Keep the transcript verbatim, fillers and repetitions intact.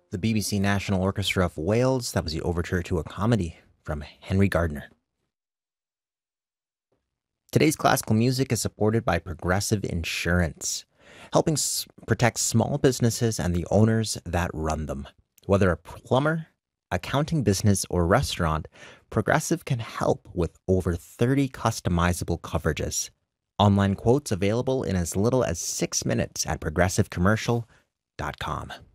The B B C National Orchestra of Wales. That was the overture to a comedy from Henry Gardner. Today's classical music is supported by Progressive Insurance, helping s- protect small businesses and the owners that run them. Whether a plumber, accounting business, or restaurant, Progressive can help with over thirty customizable coverages. Online quotes available in as little as six minutes at progressive commercial dot com.